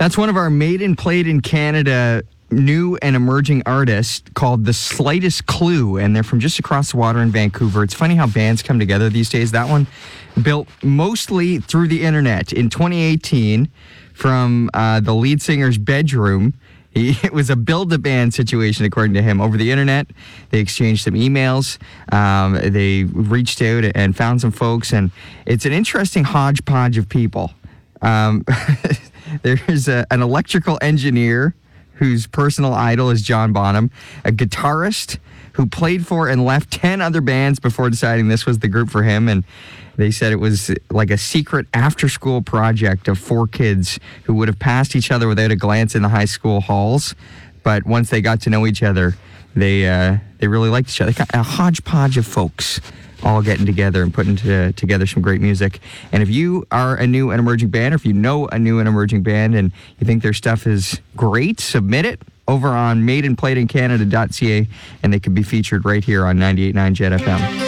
That's one of our Made and Played in Canada new and emerging artists called The Slightest Clue, and they're from just across the water in Vancouver. It's funny how bands come together these days. That one built mostly through the internet in 2018 from the lead singer's bedroom. It was a build-a-band situation, according to him, over the internet. They exchanged some emails. They reached out and found some folks, and it's an interesting hodgepodge of people. There's an electrical engineer whose personal idol is John Bonham, a guitarist who played for and left 10 other bands before deciding this was the group for him. And they said it was like a secret after-school project of 4 kids who would have passed each other without a glance in the high school halls. But once they got to know each other, they really liked each other. They got a hodgepodge of folks all getting together and putting together some great music. And if you are a new and emerging band, or if you know a new and emerging band and you think their stuff is great, submit it over on madeandplayedincanada.ca, and they can be featured right here on 98.9 Jet FM.